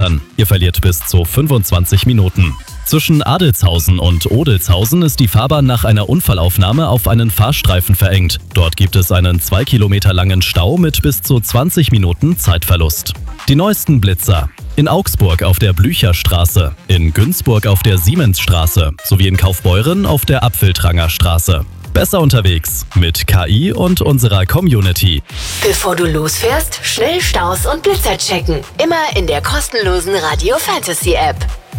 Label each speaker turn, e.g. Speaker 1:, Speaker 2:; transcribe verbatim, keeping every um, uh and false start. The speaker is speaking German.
Speaker 1: fahren. Ihr verliert bis zu fünfundzwanzig Minuten. Zwischen Adelzhausen und Odelzhausen ist die Fahrbahn nach einer Unfallaufnahme auf einen Fahrstreifen verengt. Dort gibt es einen zwei Kilometer langen Stau mit bis zu zwanzig Minuten Zeitverlust. Die neuesten Blitzer: in Augsburg auf der Blücherstraße, in Günzburg auf der Siemensstraße sowie in Kaufbeuren auf der Apfeltranger Straße. Besser unterwegs mit K I und unserer Community.
Speaker 2: Bevor du losfährst, schnell Staus und Blitzer checken. Immer in der kostenlosen Radio Fantasy App.